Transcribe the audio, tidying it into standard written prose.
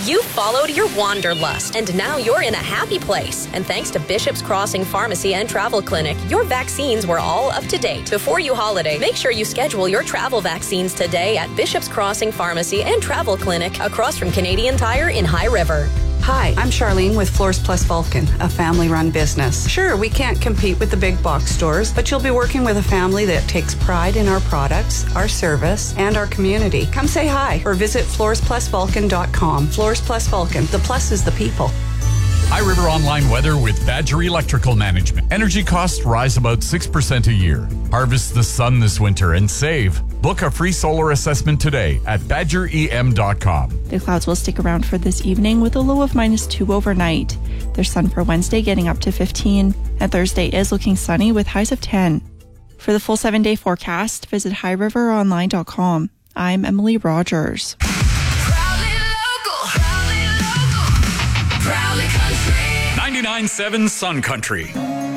You followed your wanderlust, and now you're in a happy place. And thanks to Bishop's Crossing Pharmacy and Travel Clinic, your vaccines were all up to date. Before you holiday, make sure you schedule your travel vaccines today at Bishop's Crossing Pharmacy and Travel Clinic across from Canadian Tire in High River. Hi, I'm Charlene with Floors Plus Vulcan, a family-run business. Sure, we can't compete with the big box stores, but you'll be working with a family that takes pride in our products, our service, and our community. Come say hi or visit floorsplusvulcan.com. Floors Plus Vulcan. The plus is the people. High River Online weather with Badger Electrical Management. Energy costs rise about 6% a year. Harvest the sun this winter and save. Book a free solar assessment today at badgerem.com. The clouds will stick around for this evening with a low of -2 overnight. There's sun for Wednesday getting up to 15, and Thursday is looking sunny with highs of 10. For the full 7-day forecast, visit highriveronline.com. I'm Emily Rogers. Proudly local. Proudly local. Proudly country. 99.7 Sun Country.